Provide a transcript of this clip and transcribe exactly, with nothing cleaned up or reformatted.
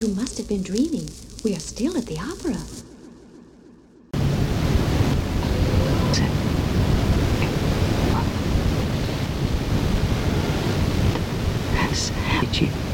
You must have been dreaming. We are still at the opera. Yes, did you?